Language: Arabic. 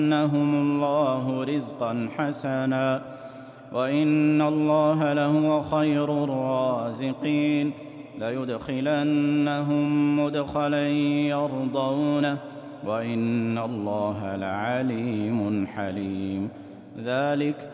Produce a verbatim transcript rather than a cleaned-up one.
الله رزقا حسنا وإن الله لهو خير الرازقين ليدخلنهم مدخلا يرضونه وإن الله لعليم حليم ذلك